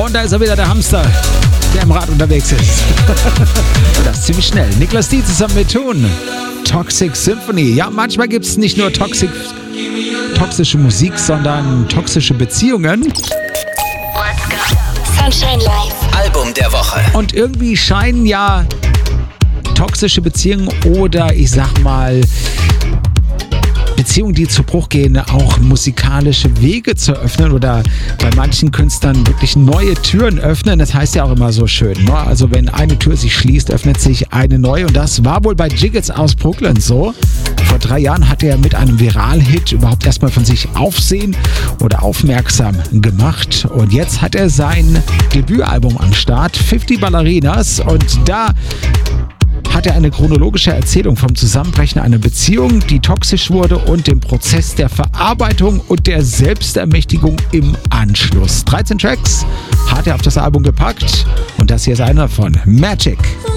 Und da ist er wieder, der Hamster, der im Rad unterwegs ist. Und das ziemlich schnell. Niklas D zusammen mit Tun. Toxic Symphony. Ja, manchmal gibt es nicht nur toxische Musik, sondern toxische Beziehungen. Let's go. Sunshine Live. Album der Woche. Und irgendwie scheinen ja toxische Beziehungen oder ich sag mal Beziehungen, die zu Bruch gehen, auch musikalische Wege zu öffnen oder bei manchen Künstlern wirklich neue Türen öffnen. Das heißt ja auch immer so schön, ne? Also wenn eine Tür sich schließt, öffnet sich eine neue. Und das war wohl bei Jiggets aus Brooklyn so. Vor 3 Jahren hat er mit einem Viral-Hit überhaupt erstmal von sich Aufsehen oder aufmerksam gemacht. Und jetzt hat er sein Debütalbum am Start, 50 Ballerinas. Und da hat er eine chronologische Erzählung vom Zusammenbrechen einer Beziehung, die toxisch wurde und dem Prozess der Verarbeitung und der Selbstermächtigung im Anschluss. 13 Tracks hat er auf das Album gepackt und das hier ist einer davon, Magic.